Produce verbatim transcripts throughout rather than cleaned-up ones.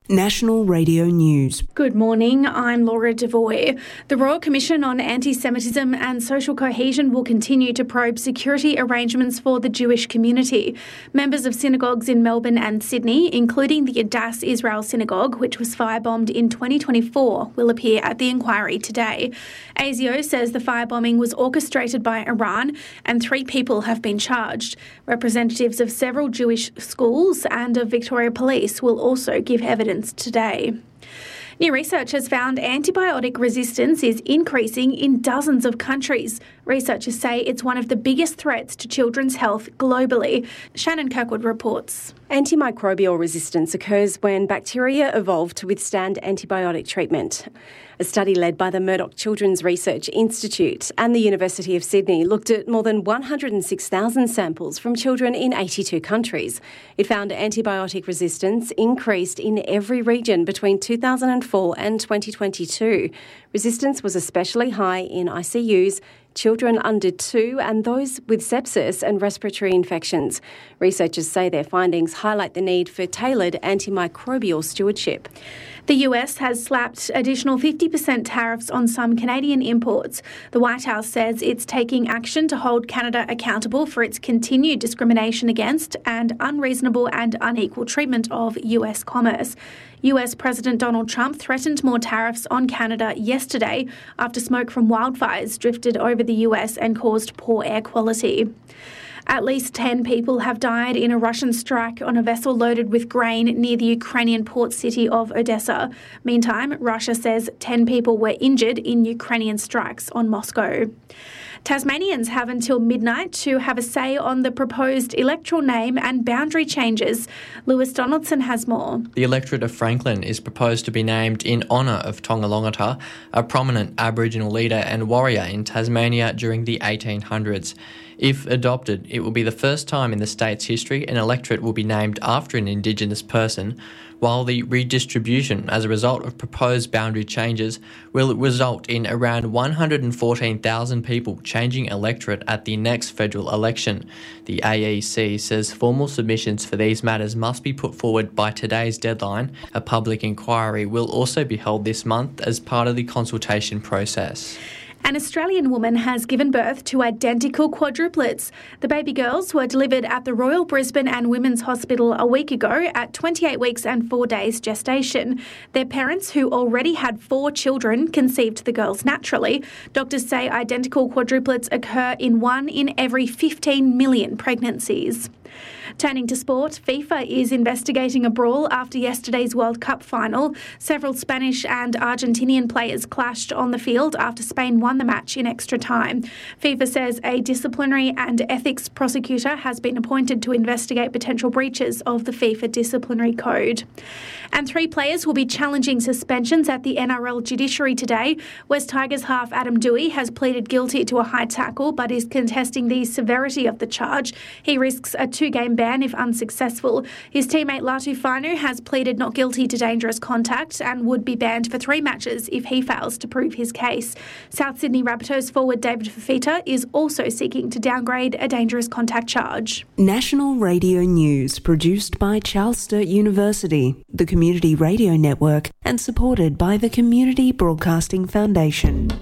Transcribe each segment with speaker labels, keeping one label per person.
Speaker 1: National Radio News.
Speaker 2: Good morning, I'm Laura Devoy. The Royal Commission on Anti-Semitism and Social Cohesion will continue to probe security arrangements for the Jewish community. Members of synagogues in Melbourne and Sydney, including the Adass Israel Synagogue, which was firebombed in twenty twenty-four, will appear at the inquiry today. A S I O says the firebombing was orchestrated by Iran and three people have been charged. Representatives of several Jewish schools and of Victoria Police will also give evidence today. New research has found antibiotic resistance is increasing in dozens of countries. Researchers say it's one of the biggest threats to children's health globally. Shannon Kirkwood reports.
Speaker 3: Antimicrobial resistance occurs when bacteria evolve to withstand antibiotic treatment. A study led by the Murdoch Children's Research Institute and the University of Sydney looked at more than one hundred six thousand samples from children in eighty-two countries. It found antibiotic resistance increased in every region between two thousand four and twenty twenty-two. Resistance was especially high in I C Us, children under two and those with sepsis and respiratory infections. Researchers say their findings highlight the need for tailored antimicrobial stewardship.
Speaker 2: The U S has slapped additional fifty percent tariffs on some Canadian imports. The White House says it's taking action to hold Canada accountable for its continued discrimination against and unreasonable and unequal treatment of U S commerce. U S President Donald Trump threatened more tariffs on Canada yesterday after smoke from wildfires drifted over the U S and caused poor air quality. At least ten people have died in a Russian strike on a vessel loaded with grain near the Ukrainian port city of Odessa. Meantime, Russia says ten people were injured in Ukrainian strikes on Moscow. Tasmanians have until midnight to have a say on the proposed electoral name and boundary changes. Lewis Donaldson has more.
Speaker 4: The electorate of Franklin is proposed to be named in honour of Tonga Longata, a prominent Aboriginal leader and warrior in Tasmania during the eighteen hundreds. If adopted, it will be the first time in the state's history an electorate will be named after an Indigenous person, while the redistribution as a result of proposed boundary changes will result in around one hundred fourteen thousand people changing electorate at the next federal election. The A E C says formal submissions for these matters must be put forward by today's deadline. A public inquiry will also be held this month as part of the consultation process.
Speaker 2: An Australian woman has given birth to identical quadruplets. The baby girls were delivered at the Royal Brisbane and Women's Hospital a week ago at twenty-eight weeks and four days gestation. Their parents, who already had four children, conceived the girls naturally. Doctors say identical quadruplets occur in one in every fifteen million pregnancies. Turning to sport, FIFA is investigating a brawl after yesterday's World Cup final. Several Spanish and Argentinian players clashed on the field after Spain won the match in extra time. FIFA says a disciplinary and ethics prosecutor has been appointed to investigate potential breaches of the FIFA disciplinary code. And three players will be challenging suspensions at the N R L judiciary today. West Tigers half Adam Dewey has pleaded guilty to a high tackle but is contesting the severity of the charge. He risks a two-game ban if unsuccessful. His teammate Latu Fanu has pleaded not guilty to dangerous contact and would be banned for three matches if he fails to prove his case. South Sydney Rabbitohs forward David Fafita is also seeking to downgrade a dangerous contact charge.
Speaker 1: National Radio News, produced by Charles Sturt University, the Community Radio Network, and supported by the Community Broadcasting Foundation.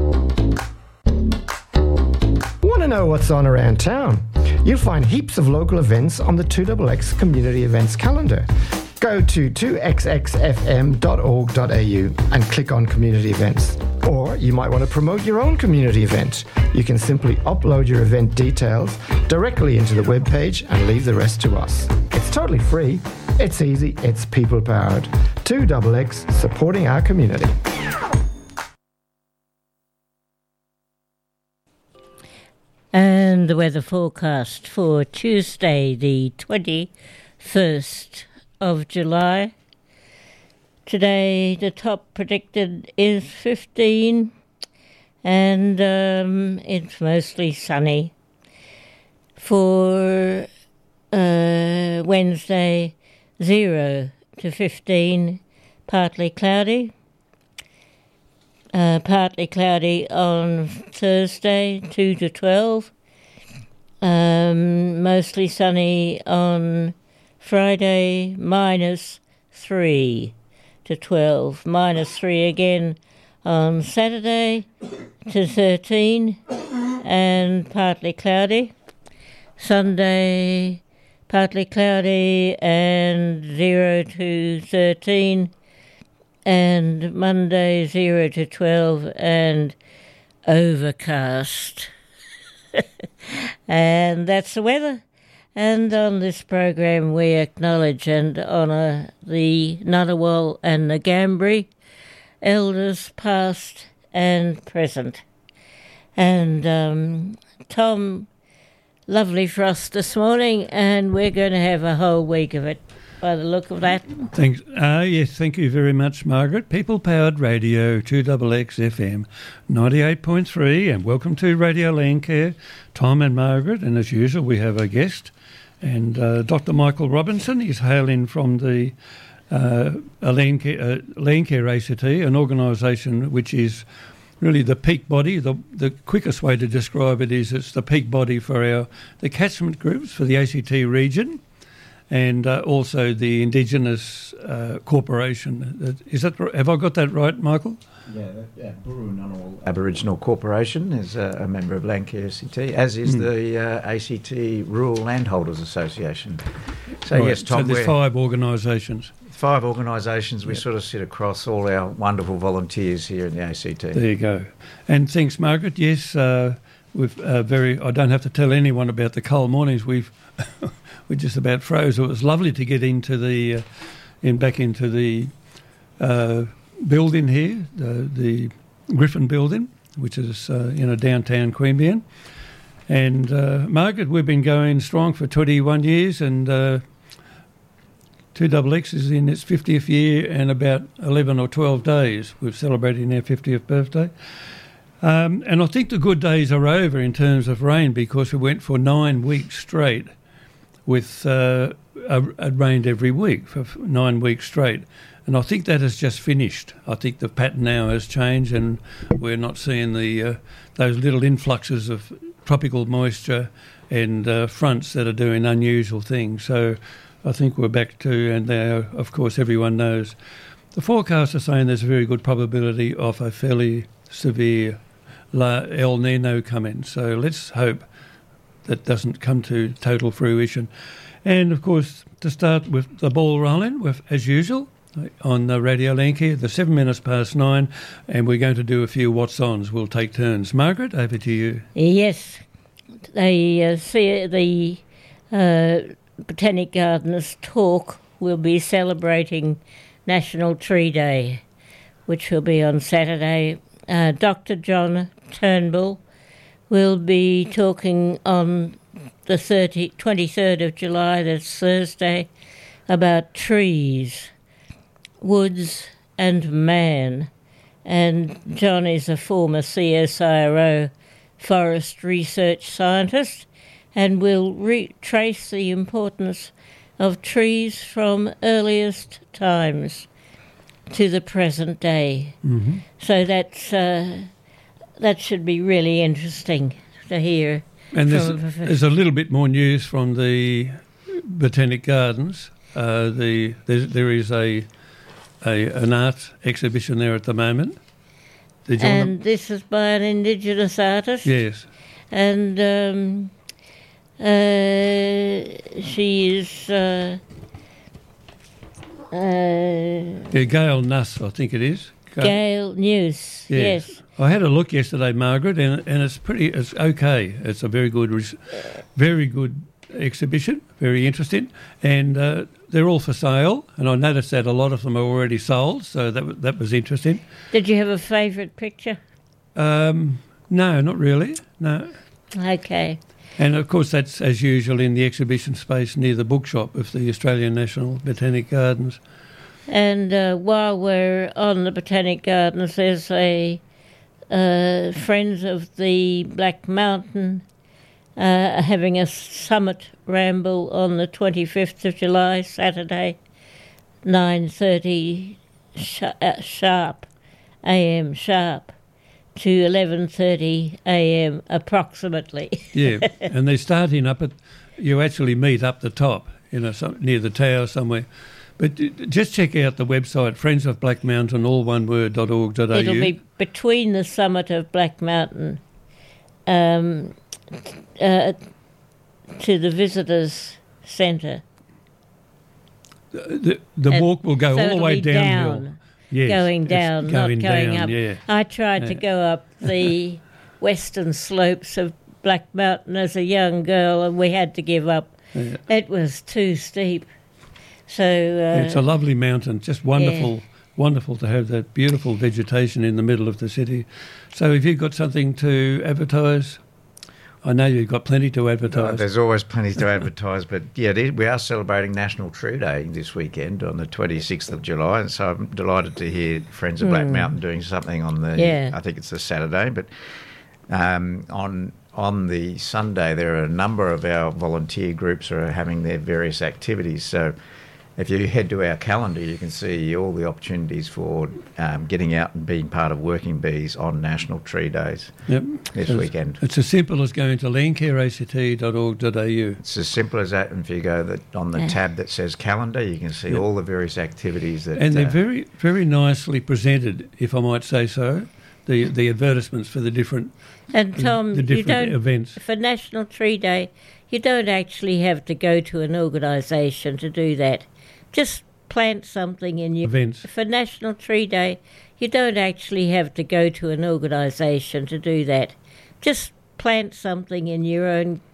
Speaker 5: Want to know what's on around town? You'll find heaps of local events on the two X X Community Events calendar. Go to two x x f m dot org dot a u and click on Community Events. Or you might want to promote your own community event. You can simply upload your event details directly into the webpage and leave the rest to us. It's totally free, it's easy, it's people-powered. two X X, supporting our community.
Speaker 6: And the weather forecast for Tuesday, the twenty-first of July. Today, the top predicted is fifteen, and um, it's mostly sunny. For uh, Wednesday, zero to fifteen, partly cloudy. Uh, partly cloudy on Thursday, two to twelve. Um, mostly sunny on Friday, minus three. to twelve, minus three again on Saturday to thirteen and partly cloudy. Sunday, partly cloudy and zero to thirteen, and Monday zero to twelve and overcast. And that's the weather. And on this program we acknowledge and honour the Ngunnawal and the Ngambri, elders past and present. And um, Tom, lovely frost this morning, and we're going to have a whole week of it by the look of that.
Speaker 7: Thanks. Uh, yes, thank you very much, Margaret. People-powered radio, two X X F M, ninety-eight point three, and welcome to Radio Landcare, Tom and Margaret. And as usual, we have a guest, and uh, Doctor Michael Robinson. He's hailing from the uh, Landcare, uh, Landcare A C T, an organisation which is really the peak body. The, the quickest way to describe it is it's the peak body for our the catchment groups for the A C T region, and uh, also the Indigenous uh, Corporation. Is that, have I got that right, Michael?
Speaker 8: Yeah, yeah. Buru Ngunnawal Aboriginal Corporation is a, a member of Landcare A C T, as is mm. the uh, A C T Rural Landholders Association. So
Speaker 7: right.
Speaker 8: yes, Tom,
Speaker 7: so there's five organisations.
Speaker 8: Five organisations. We
Speaker 7: yep.
Speaker 8: sort of sit across all our wonderful volunteers here in the A C T.
Speaker 7: There you go. And thanks, Margaret. Yes, uh, we've uh, very. I don't have to tell anyone about the cold mornings. We've we just about froze. It was lovely to get into the uh, in back into the uh, building here, the, the Griffin Building, which is uh, you know downtown Queanbeyan. And uh, Margaret, we've been going strong for twenty-one years, and uh, two X X is in its fiftieth year and about eleven or twelve days. We're celebrating our fiftieth birthday. Um, and I think the good days are over in terms of rain, because we went for nine weeks straight with uh, it rained every week for nine weeks straight. And I think that has just finished. I think the pattern now has changed, and we're not seeing the uh, those little influxes of tropical moisture and uh, fronts that are doing unusual things. So I think we're back to, and now, of course, everyone knows. The forecasts are saying there's a very good probability of a fairly severe La El Nino coming. So let's hope that doesn't come to total fruition. And, of course, to start with the ball rolling, with, as usual, on the Radio Landcare, the seven minutes past nine, and we're going to do a few what's-ons. We'll take turns. Margaret, over to you.
Speaker 6: Yes. They uh, see the uh, Botanic Gardens talk will be celebrating National Tree Day, which will be on Saturday. Uh, Doctor John Turnbull will be talking on the thirtieth, twenty-third of July, that's Thursday, about trees, woods and man. And John is a former C S I R O forest research scientist, and will retrace the importance of trees from earliest times to the present day.
Speaker 7: Mm-hmm.
Speaker 6: So that's uh, that should be really interesting to hear.
Speaker 7: And there's, a, there's a little bit more news from the Botanic Gardens. Uh, the there, there is a, a an art exhibition there at the moment. Did you
Speaker 6: and
Speaker 7: want to...
Speaker 6: this is by an Indigenous artist.
Speaker 7: Yes.
Speaker 6: And um, uh, she is uh, uh,
Speaker 7: yeah, Gail Nuss, I think it is. Gail,
Speaker 6: Gail News. Yes. yes.
Speaker 7: I had a look yesterday, Margaret, and and it's pretty. It's okay. It's a very good, very good exhibition. Very interesting, and uh, they're all for sale. And I noticed that a lot of them are already sold, so that that was interesting.
Speaker 6: Did you have a favourite picture?
Speaker 7: Um, no, not really. No.
Speaker 6: Okay.
Speaker 7: And of course, that's as usual in the exhibition space near the bookshop of the Australian National Botanic Gardens.
Speaker 6: And uh, while we're on the Botanic Gardens, there's a uh, Friends of the Black Mountain uh, having a summit ramble on the twenty-fifth of July, Saturday, nine thirty sh- uh, sharp, a m sharp, to eleven thirty a m approximately.
Speaker 7: Yeah, and they're starting up at, you actually meet up the top, you know, some, near the tower somewhere. But just check out the website, friends of black mountain, all one word, dot org dot a u.
Speaker 6: It'll be between the summit of Black Mountain um, uh, to the visitors' centre.
Speaker 7: The, the
Speaker 6: And
Speaker 7: walk will go
Speaker 6: so
Speaker 7: all the
Speaker 6: it'll
Speaker 7: way
Speaker 6: be
Speaker 7: downhill.
Speaker 6: down,
Speaker 7: Yes,
Speaker 6: going
Speaker 7: it's
Speaker 6: down,
Speaker 7: going
Speaker 6: not going
Speaker 7: down,
Speaker 6: up.
Speaker 7: yeah.
Speaker 6: I tried to
Speaker 7: Yeah.
Speaker 6: go up the western slopes of Black Mountain as a young girl, and we had to give up.
Speaker 7: Yeah.
Speaker 6: It was too steep. So uh,
Speaker 7: It's a lovely mountain, just wonderful, yeah. wonderful to have that beautiful vegetation in the middle of the city. So have you got something to advertise? I know you've got plenty to advertise.
Speaker 8: Oh, there's always plenty to advertise, but yeah, it is, we are celebrating National Tree Day this weekend on the twenty-sixth of July, and so I'm delighted to hear Friends of Black
Speaker 6: Mm.
Speaker 8: Mountain doing something on the,
Speaker 6: Yeah.
Speaker 8: I think it's the Saturday, but um, on on the Sunday there are a number of our volunteer groups are having their various activities. So if you head to our calendar, you can see all the opportunities for um, getting out and being part of Working Bees on National Tree Days
Speaker 7: Yep.
Speaker 8: this
Speaker 7: So
Speaker 8: weekend.
Speaker 7: It's as simple as going to landcare A C T dot org dot a u.
Speaker 8: It's as simple as that, and if you go the, on the
Speaker 6: Yeah.
Speaker 8: tab that says calendar, you can see
Speaker 7: Yeah.
Speaker 8: all the various activities that...
Speaker 7: And they're
Speaker 8: uh,
Speaker 7: very, very nicely presented, if I might say so, the the advertisements for the different
Speaker 6: And Tom,
Speaker 7: the
Speaker 6: you
Speaker 7: different
Speaker 6: don't
Speaker 7: events.
Speaker 6: for National Tree Day, you don't actually have to go to an organisation to do that. Just plant something in your
Speaker 7: Events.
Speaker 6: For National Tree Day, you don't actually have to go to an organisation to do that. Just plant something in your own